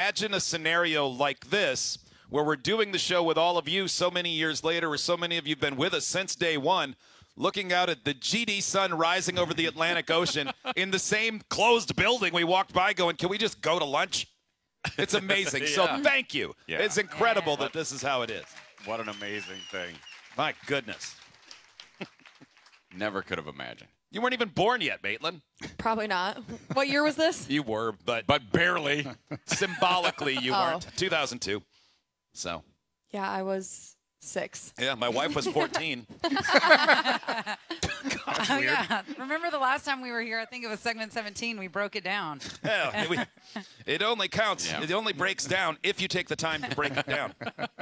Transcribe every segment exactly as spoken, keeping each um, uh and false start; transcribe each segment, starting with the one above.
imagine a scenario like this where we're doing the show with all of you so many years later, or so many of you have been with us since day one, looking out at the G D sun rising over the Atlantic Ocean in the same closed building we walked by going, can we just go to lunch? It's amazing. yeah. So thank you. Yeah. It's incredible yeah. that this is how it is. What an amazing thing. My goodness. Never could have imagined. You weren't even born yet, Maitland. Probably not. What year was this? You were, but but barely. Symbolically, you oh. weren't. two thousand two. So. Yeah, I was six. Yeah, my wife was fourteen. God, oh, yeah. Remember the last time we were here? I think it was segment seventeen. We broke it down. Yeah, we, it only counts. Yeah. It only breaks down if you take the time to break it down.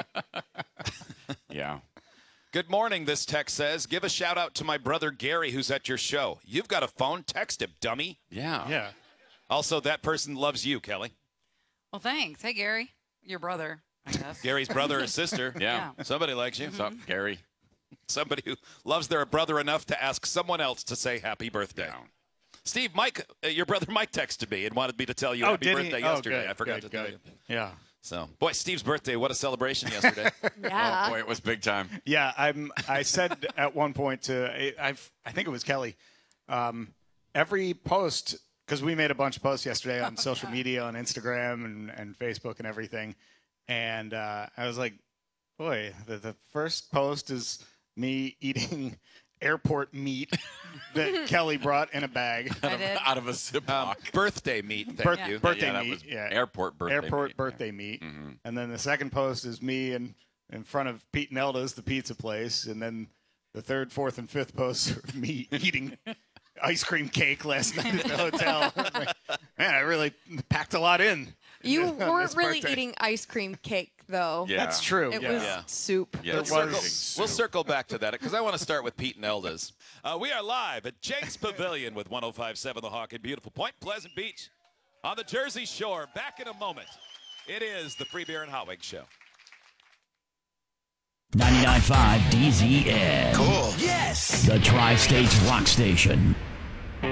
Yeah. Good morning, this text says. Give a shout out to my brother Gary, who's at your show. You've got a phone? Text him, dummy. Yeah. Yeah. Also, that person loves you, Kelly. Well, thanks. Hey, Gary. Your brother, I guess. Gary's brother or sister. Yeah. Yeah. Somebody likes you. What's up, Gary? Somebody who loves their brother enough to ask someone else to say happy birthday. Yeah. Steve, Mike, uh, your brother Mike texted me and wanted me to tell you oh, happy did birthday he? yesterday. Oh, good, I forgot good, to tell good. you. Yeah. So, boy, Steve's birthday, what a celebration yesterday. Yeah. Oh, boy, it was big time. Yeah, I'm. I said at one point to I've I think it was Kelly. Um, every post, because we made a bunch of posts yesterday on social media, on Instagram and, and Facebook and everything, and uh, I was like, boy, the, the first post is me eating airport meat that Kelly brought in a bag. I did. Out of a Ziploc. Um, birthday meat, thank Birth- you. Birthday yeah, that meat. was yeah. Airport birthday Airport meat. birthday meat. Mm-hmm. And then the second post is me and in front of Pete and Elda's, the pizza place. And then the third, fourth, and fifth posts are me eating ice cream cake last night at the hotel. Man, I really packed a lot in. You on weren't this really birthday. eating ice cream cake, though. Yeah. That's true. It yeah. was Yeah. soup. Yeah, Let's it was. circle, we'll circle back to that because I want to start with Pete and Elda's. Uh, we are live at Jenks Pavilion with one oh five point seven The Hawk in beautiful Point Pleasant Beach on the Jersey Shore. Back in a moment. It is the Free Beer and Hot Wings Show. ninety-nine point five D Z N. Cool. Yes. The Tri-States Rock Station.